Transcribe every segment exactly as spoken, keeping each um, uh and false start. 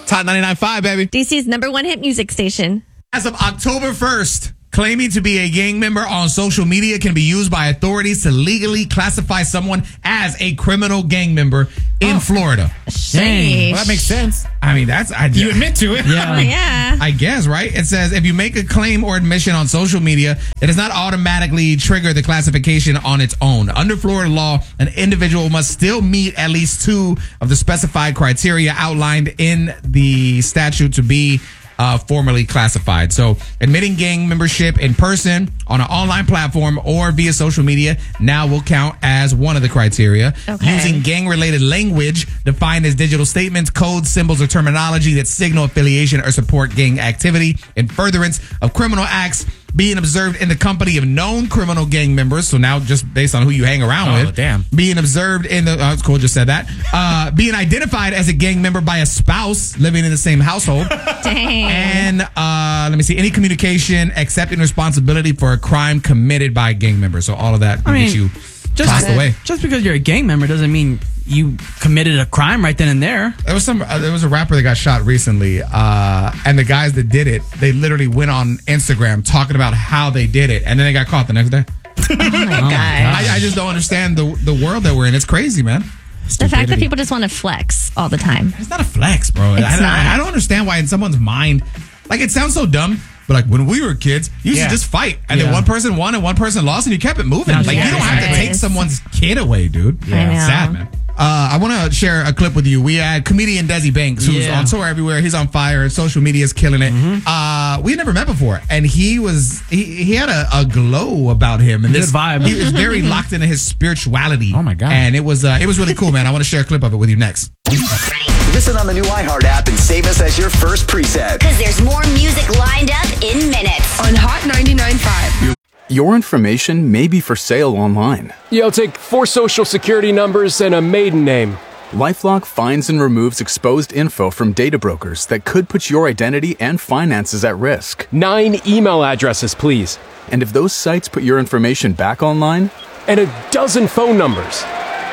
It's Hot ninety-nine point five, baby. D C's number one hit music station. As of October first, claiming to be a gang member on social media can be used by authorities to legally classify someone as a criminal gang member in oh. Florida. Dang. Well, that makes sense. I mean, that's... I, you admit to it. Yeah. Oh, yeah. I guess, right? It says, if you make a claim or admission on social media, it does not automatically trigger the classification on its own. Under Florida law, an individual must still meet at least two of the specified criteria outlined in the statute to be Uh, formally classified. So admitting gang membership in person on an online platform or via social media now will count as one of the criteria. Okay. Using gang-related language defined as digital statements, codes, symbols, or terminology that signal affiliation or support gang activity in furtherance of criminal acts being observed in the company of known criminal gang members. So now just based on who you hang around oh, with. Damn. Being observed in the, oh, it's cool, just said that. Uh, being identified as a gang member by a spouse living in the same household. Dang. And uh, let me see, any communication accepting responsibility for a crime committed by a gang member. So all of that I mean, gets you just, tossed away. Just because you're a gang member doesn't mean you committed a crime right then and there. There was some. Uh, there was a rapper that got shot recently, uh, and the guys that did it, they literally went on Instagram talking about how they did it, and then they got caught the next day. Oh my God. I, I just don't understand the the world that we're in. It's crazy, man. The fact that people just want to flex all the time. It's not a flex, bro. It's I, not. I, I don't understand why in someone's mind, like it sounds so dumb, but like when we were kids, you used Yeah. to just fight, and Yeah. then one person won and one person lost, and you kept it moving. Now, Like yeah, you don't have to right. take someone's kid away, dude. Yeah. I know. Sad, man. Uh, I want to share a clip with you. We had comedian Desi Banks, who's Yeah. on tour everywhere. He's on fire. Social media is killing it. Mm-hmm. Uh, we never met before, and he was he, he had a, a glow about him, and Good this vibe. He was very locked into his spirituality. Oh, my God. And it was uh, it was really cool, man. I want to share a clip of it with you next. Listen on the new iHeart app and save us as your first preset. Because there's more music lined up in minutes. On Hot ninety-nine point five. Your information may be for sale online. Yeah, I'll take four social security numbers and a maiden name. LifeLock finds and removes exposed info from data brokers that could put your identity and finances at risk. Nine email addresses, please. And if those sites put your information back online, And a dozen phone numbers.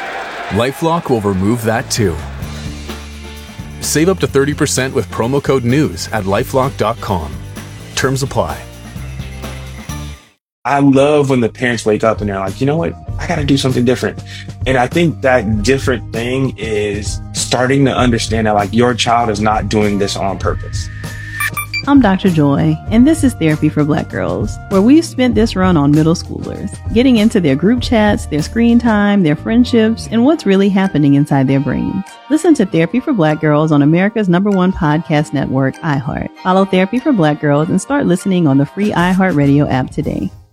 LifeLock will remove that too. Save up to thirty percent with promo code NEWS at lifelock dot com. Terms apply. I love when the parents wake up and they're like, you know what? I got to do something different. And I think that different thing is starting to understand that like your child is not doing this on purpose. I'm Doctor Joy, and this is Therapy for Black Girls, where we've spent this run on middle schoolers, getting into their group chats, their screen time, their friendships, and what's really happening inside their brains. Listen to Therapy for Black Girls on America's number one podcast network, iHeart. Follow Therapy for Black Girls and start listening on the free iHeartRadio app today.